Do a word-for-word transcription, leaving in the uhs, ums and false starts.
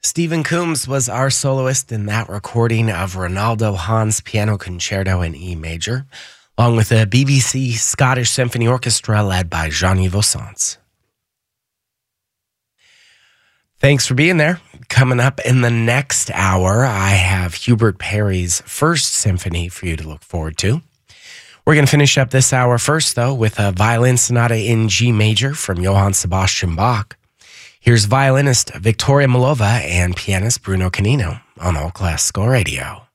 Stephen Coombs was our soloist in that recording of Ronaldo Hahn's Piano Concerto in E major, along with the B B C Scottish Symphony Orchestra led by Jean-Yves Ossance. Thanks for being there. Coming up in the next hour, I have Hubert Parry's First Symphony for you to look forward to. We're going to finish up this hour first, though, with a violin sonata in G major from Johann Sebastian Bach. Here's violinist Victoria Milova and pianist Bruno Canino on All Classical Radio.